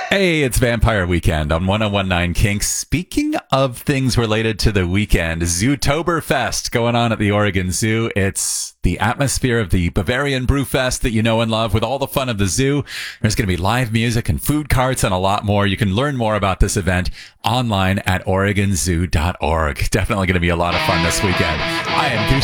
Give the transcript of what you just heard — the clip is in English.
Hey, it's Vampire Weekend on 1019 Kinks. Speaking of things related to the weekend, Zootoberfest going on at the Oregon Zoo. It's the atmosphere of the Bavarian Brewfest that you know and love with all the fun of the zoo. There's going to be live music and food carts and a lot more. You can learn more about this event online at OregonZoo.org. Definitely going to be a lot of fun this weekend. I am Goose.